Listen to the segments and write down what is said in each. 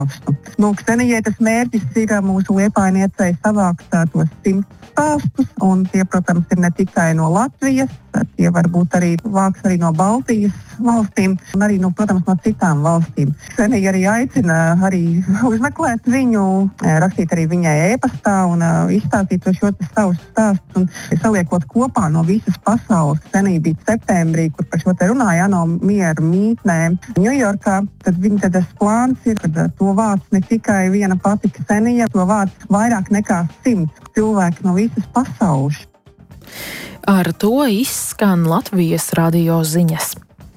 Ksenijai tas mērķis ir mūsu liepājniecei savākt tos 100 stāstus, un tie, protams, ir ne tikai no Latvijas, tie varbūt arī vāks arī no Baltijas valstīm, un arī, protams, no citām valstīm. Ksenija arī aicina arī uzmeklēt viņu, rakstīt arī viņai e-pastā un izstāstīt šo savus stāstus, un saliekot kopā no visas pasaules. Ksenija bija septembrī, kur par šo te runāja ANO mieru mītnē Ņujorkā, tad viņa tas plāns ir, kad to vārds ne tikai viena pati Ksenija, to vārds vairāk nekā 100 cilvēki no visas pasaules. Ar to izskan Latvijas radio ziņas.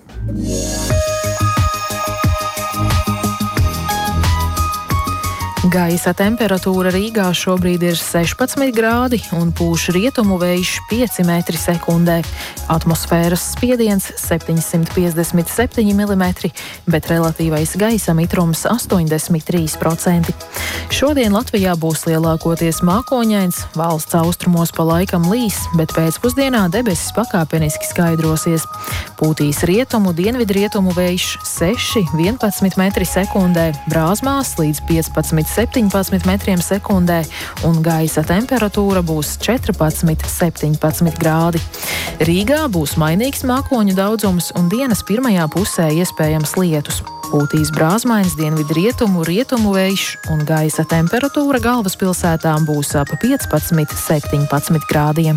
Gaisa temperatūra Rīgā šobrīd ir 16 grādi un pūš rietumu vējš 5 metri sekundē. Atmosfēras spiediens 757 mm, bet relatīvais gaisa mitrums 83%. Šodien Latvijā būs lielākoties mākoņains, valsts austrumos pa laikam līs, bet pēcpusdienā debesis pakāpeniski skaidrosies. Pūtīs rietumu, dienvidrietumu vējš 6–11 metri sekundē, Brāzmās līdz 15–17 metriem sekundē, un gaisa temperatūra būs 14–17 grādi. Rīgā būs mainīgs mākoņu daudzums, un dienas pirmajā pusē iespējams lietus. Pūtīs brāzmains dienvidrietumu, rietumu vējš, un gaisa temperatūra galvaspilsētām būs ap 15–17 grādiem.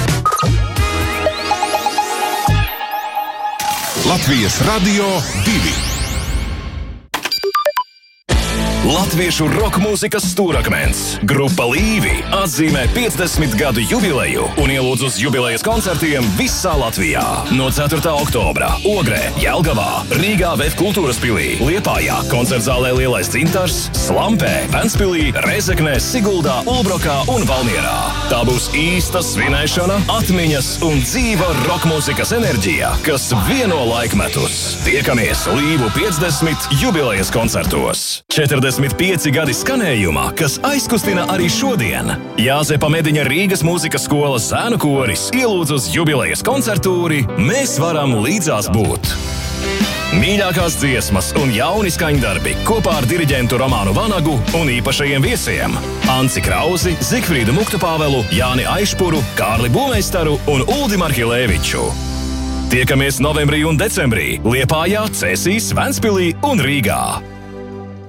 Latvijas Radio 2. Latviešu roka mūzikas stūrakmens grupa Līvi atzīmē 50 gadu jubileju un ielūdz uz jubilejas koncertiem visā Latvijā. No 4. oktobra Ogrē, Jelgavā, Rīgā VF kultūras pilī, Liepājā, koncertzālē Lielais Dzintars, Slampē, Ventspilī, Rezeknē, Siguldā, Ulbrokā un Valmierā. Tā būs īsta svinēšana, atmiņas un dzīva roka mūzikas enerģija, kas vieno laikmetus. Tiekamies Līvu 50 jubilejas koncertos. 45 gadi skanējumā, kas aizkustina arī šodien. Jāzepa Mediņa Rīgas mūzikas skolas zēnu koris ielūdz uz jubilejas koncertūri Mēs varam līdzās būt. Mīļākās dziesmas un jauni skaņdarbi kopā ar diriģentu Romānu Vanagu un īpašajiem viesiem Anci Krauzi, Zigfrīdu Muktupāvelu, Jāni Aišpuru, Kārli Būmeistaru un Uldi Marhilēviču. Tiekamies novembrī un decembrī Liepājā, Cēsīs, Ventspilī un Rīgā.